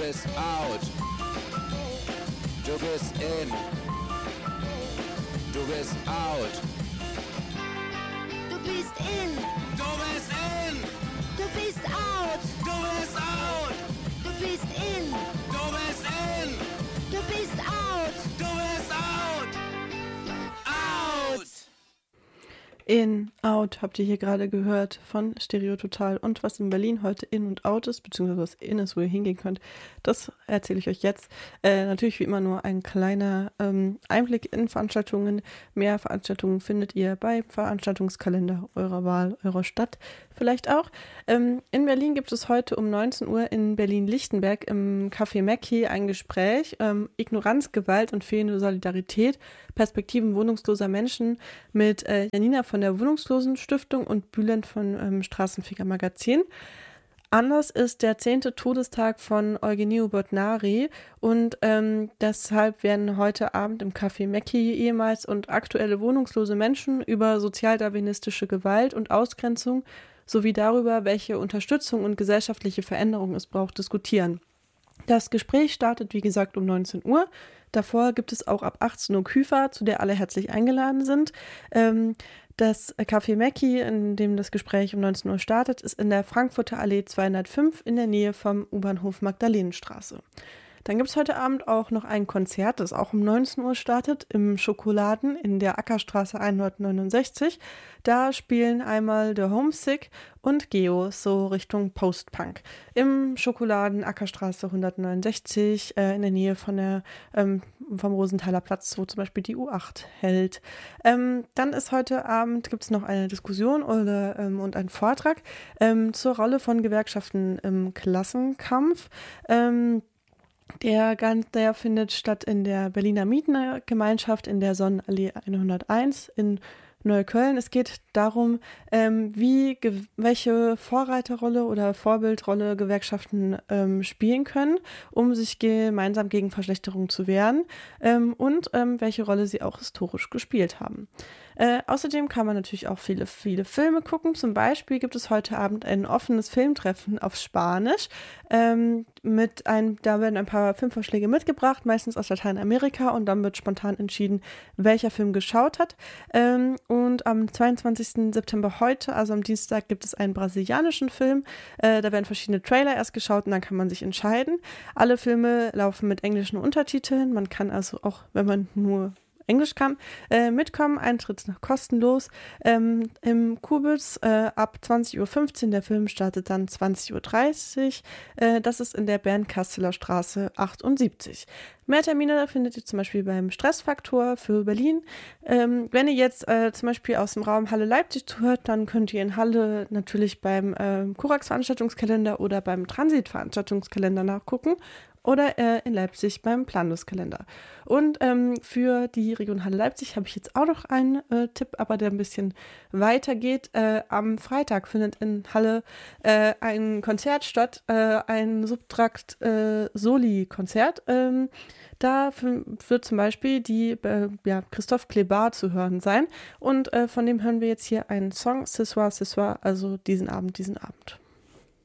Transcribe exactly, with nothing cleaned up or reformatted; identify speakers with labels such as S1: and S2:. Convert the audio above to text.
S1: bist out. Du bist in. Du bist out.
S2: Du bist in.
S1: Du bist in.
S2: Du bist out.
S1: Du bist out.
S2: Du bist in.
S1: Du bist in.
S2: Du bist out.
S1: Du bist out. Out.
S3: In, out habt ihr hier gerade gehört von Stereo Total. Und was in Berlin heute in und out ist, beziehungsweise was in ist, wo ihr hingehen könnt, das erzähle ich euch jetzt. Äh, natürlich wie immer nur ein kleiner ähm, Einblick in Veranstaltungen. Mehr Veranstaltungen findet ihr beim Veranstaltungskalender eurer Wahl, eurer Stadt vielleicht auch. Ähm, in Berlin gibt es heute um neunzehn Uhr in Berlin-Lichtenberg im Café Mackie ein Gespräch. Ähm, Ignoranz, Gewalt und fehlende Solidarität, Perspektiven wohnungsloser Menschen mit äh, Janina von der Wohnungslosen-Stiftung und Bülent von ähm, Straßenfeger Magazin. Anders ist der zehnte Todestag von Eugenio Botnari und ähm, deshalb werden heute Abend im Café Mackie ehemals und aktuelle wohnungslose Menschen über sozialdarwinistische Gewalt und Ausgrenzung sowie darüber, welche Unterstützung und gesellschaftliche Veränderung es braucht, diskutieren. Das Gespräch startet, wie gesagt, um neunzehn Uhr. Davor gibt es auch ab achtzehn Uhr Küfer, zu der alle herzlich eingeladen sind. Ähm, das Café Mackie, in dem das Gespräch um neunzehn Uhr startet, ist in der Frankfurter Allee zweihundertfünf in der Nähe vom U-Bahnhof Magdalenenstraße. Dann gibt es heute Abend auch noch ein Konzert, das auch um neunzehn Uhr startet, im Schokoladen in der Ackerstraße hundertneunundsechzig. Da spielen einmal The Homesick und Geo, so Richtung Post-Punk. Im Schokoladen Ackerstraße hundertneunundsechzig, äh, in der Nähe von der, ähm, vom Rosenthaler Platz, wo zum Beispiel die U acht hält. Ähm, dann ist heute Abend, gibt es noch eine Diskussion oder, ähm, und einen Vortrag ähm, zur Rolle von Gewerkschaften im Klassenkampf. Ähm, Der, der findet statt in der Berliner Mietengemeinschaft in der Sonnenallee hunderteins in Neukölln. Es geht darum, ähm, wie ge- welche Vorreiterrolle oder Vorbildrolle Gewerkschaften ähm, spielen können, um sich gemeinsam gegen Verschlechterung zu wehren ähm, und ähm, welche Rolle sie auch historisch gespielt haben. Äh, außerdem kann man natürlich auch viele, viele Filme gucken. Zum Beispiel gibt es heute Abend ein offenes Filmtreffen auf Spanisch. Ähm, mit ein, da werden ein paar Filmvorschläge mitgebracht, meistens aus Lateinamerika, und dann wird spontan entschieden, welcher Film geschaut hat. Ähm, und am zweiundzwanzigsten September heute, also am Dienstag, gibt es einen brasilianischen Film. Äh, da werden verschiedene Trailer erst geschaut und dann kann man sich entscheiden. Alle Filme laufen mit englischen Untertiteln. Man kann also auch, wenn man nur Englisch kann, äh, mitkommen. Eintritt ist noch kostenlos. Ähm, Im Kubitz äh, ab zwanzig Uhr fünfzehn, der Film startet dann zwanzig Uhr dreißig. Äh, das ist in der Bernkasseler Straße achtundsiebzig. Mehr Termine findet ihr zum Beispiel beim Stressfaktor für Berlin. Ähm, wenn ihr jetzt äh, zum Beispiel aus dem Raum Halle Leipzig zuhört, dann könnt ihr in Halle natürlich beim äh, Kurax-Veranstaltungskalender oder beim Transit-Veranstaltungskalender nachgucken. Oder äh, in Leipzig beim Planungskalender. Und ähm, für die Region Halle Leipzig habe ich jetzt auch noch einen äh, Tipp, aber der ein bisschen weiter geht. Äh, am Freitag findet in Halle äh, ein Konzert statt, äh, ein Subtrakt äh, Soli-Konzert. Ähm, da f- wird zum Beispiel die äh, ja, Christophe Klebar zu hören sein. Und äh, von dem hören wir jetzt hier einen Song, Ce soir, ce soir, also diesen Abend, diesen Abend.